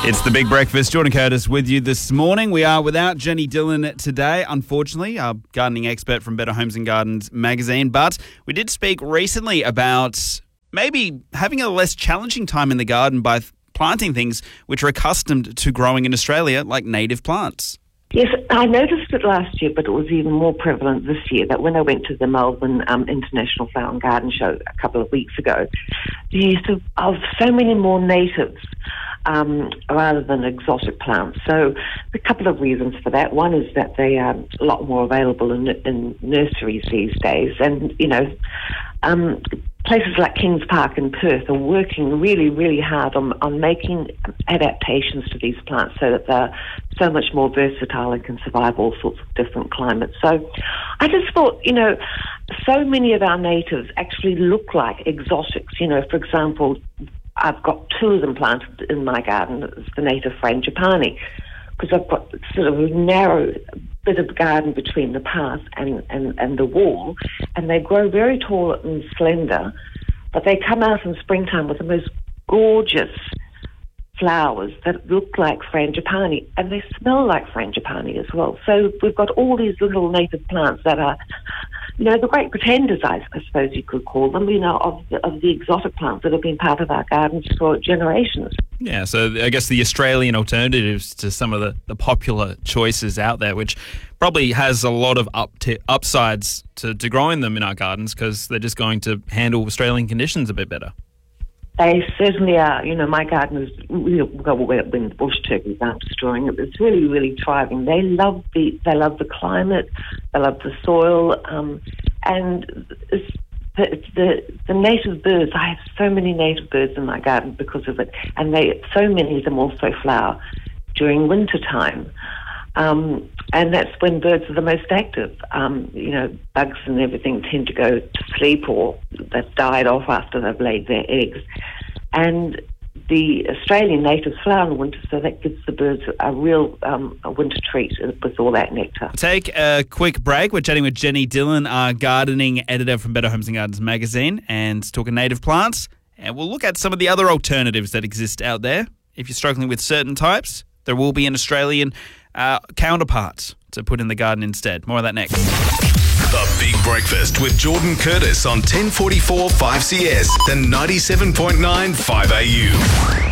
It's the Big Breakfast. Jordan Curtis with you this morning. We are without Jenny Dillon today, unfortunately, our gardening expert from Better Homes and Gardens magazine. But we did speak recently about maybe having a less challenging time in the garden by planting things which are accustomed to growing in Australia, like native plants. Yes, I noticed it last year, but it was even more prevalent this year, that when I went to the Melbourne International Flower and Garden Show a couple of weeks ago, the use of so many more natives rather than exotic plants. So a couple of reasons for that. One is that they are a lot more available in nurseries these days. And, places like Kings Park in Perth are working really, really hard on making adaptations to these plants so that they're so much more versatile and can survive all sorts of different climates. So I just thought, so many of our natives actually look like exotics. For example, I've got two of them planted in my garden. It's the native frangipani, because I've got sort of a narrow bit of garden between the path and the wall, and they grow very tall and slender, but they come out in springtime with the most gorgeous flowers that look like frangipani, and they smell like frangipani as well. So we've got all these little native plants that are, the great pretenders, I suppose you could call them, of the exotic plants that have been part of our gardens for generations. Yeah, so I guess the Australian alternatives to some of the popular choices out there, which probably has a lot of upsides to growing them in our gardens, because they're just going to handle Australian conditions a bit better. They certainly are. My garden is really, when the bush turkeys aren't destroying it, it's really, really thriving. They love the climate, they love the soil, and the native birds. I have so many native birds in my garden because of it, and so many of them also flower during winter time. And that's when birds are the most active. Bugs and everything tend to go to sleep, or they've died off after they've laid their eggs. And the Australian natives flower in the winter, so that gives the birds a real a winter treat with all that nectar. Take a quick break. We're chatting with Jenny Dillon, our gardening editor from Better Homes and Gardens magazine, and talking native plants. And we'll look at some of the other alternatives that exist out there. If you're struggling with certain types, there will be an Australian counterpart to put in the garden instead. More of that next. The Big Breakfast with Jordan Curtis on 1044 5CS and 97.9 5AU.